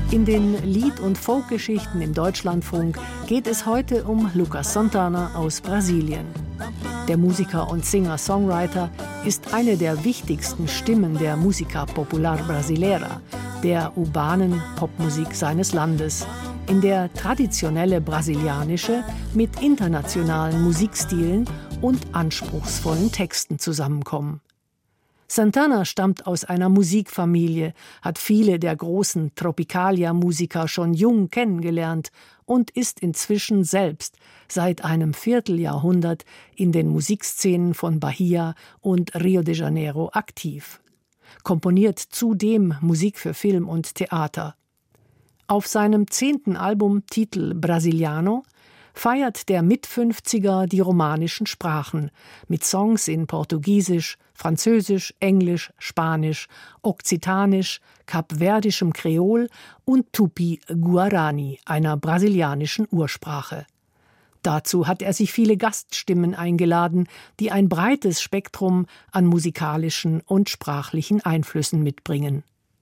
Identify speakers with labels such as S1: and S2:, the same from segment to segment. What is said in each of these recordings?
S1: In den Lied- und Folkgeschichten im Deutschlandfunk geht es heute um Lucas Santana aus Brasilien. Der Musiker und Singer-Songwriter ist eine der wichtigsten Stimmen der Música Popular Brasileira, der urbanen Popmusik seines Landes, in der traditionelle brasilianische mit internationalen Musikstilen und anspruchsvollen Texten zusammenkommen. Santana stammt aus einer Musikfamilie, hat viele der großen Tropicalia-Musiker schon jung kennengelernt und ist inzwischen selbst seit einem Vierteljahrhundert in den Musikszenen von Bahia und Rio de Janeiro aktiv. Komponiert zudem Musik für Film und Theater. Auf seinem 10. Album Titel Brasiliano feiert der Mit-50er die romanischen Sprachen mit Songs in Portugiesisch, Französisch, Englisch, Spanisch, Okzitanisch, kapverdischem Kreol und Tupi-Guarani, einer brasilianischen Ursprache. Dazu hat er sich viele Gaststimmen eingeladen, die ein breites Spektrum an musikalischen und sprachlichen Einflüssen mitbringen.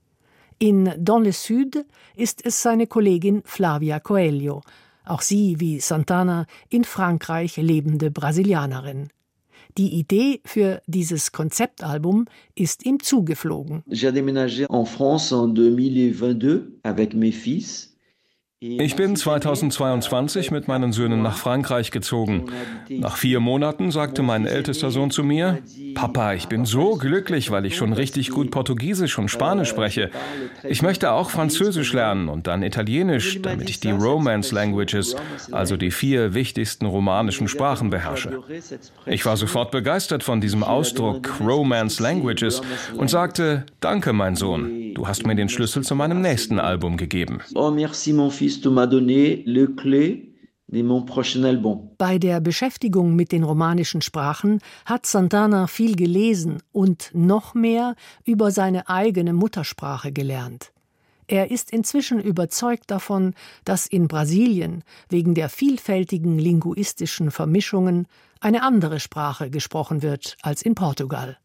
S1: In Dans le Sud ist es seine Kollegin Flavia Coelho, auch sie, wie Santana, in Frankreich lebende Brasilianerin. Die Idee für dieses Konzeptalbum ist ihm zugeflogen.
S2: J'ai déménagé en France en 2022 avec mes fils.
S3: Ich bin 2022 mit meinen Söhnen nach Frankreich gezogen. Nach 4 Monaten sagte mein ältester Sohn zu mir: Papa, ich bin so glücklich, weil ich schon richtig gut Portugiesisch und Spanisch spreche. Ich möchte auch Französisch lernen und dann Italienisch, damit ich die Romance Languages, also die 4 wichtigsten romanischen Sprachen, beherrsche. Ich war sofort begeistert von diesem Ausdruck Romance Languages und sagte: Danke, mein Sohn, du hast mir den Schlüssel zu meinem nächsten Album gegeben.
S2: Oh, merci, mon fils.
S1: Bei der Beschäftigung mit den romanischen Sprachen hat Santana viel gelesen und noch mehr über seine eigene Muttersprache gelernt. Er ist inzwischen überzeugt davon, dass in Brasilien wegen der vielfältigen linguistischen Vermischungen eine andere Sprache gesprochen wird als in Portugal.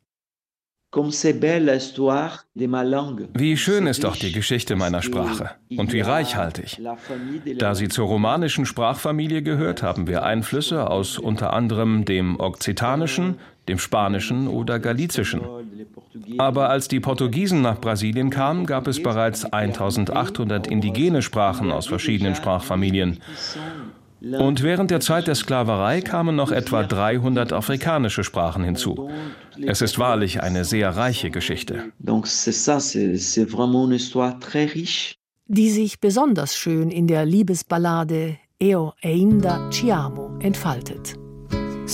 S3: Wie schön ist doch die Geschichte meiner Sprache und wie reichhaltig. Da sie zur romanischen Sprachfamilie gehört, haben wir Einflüsse aus unter anderem dem Okzitanischen, dem Spanischen oder Galizischen. Aber als die Portugiesen nach Brasilien kamen, gab es bereits 1800 indigene Sprachen aus verschiedenen Sprachfamilien. Und während der Zeit der Sklaverei kamen noch etwa 300 afrikanische Sprachen hinzu. Es ist wahrlich eine sehr reiche Geschichte.
S1: Die sich besonders schön in der Liebesballade Eu ainda te amo entfaltet.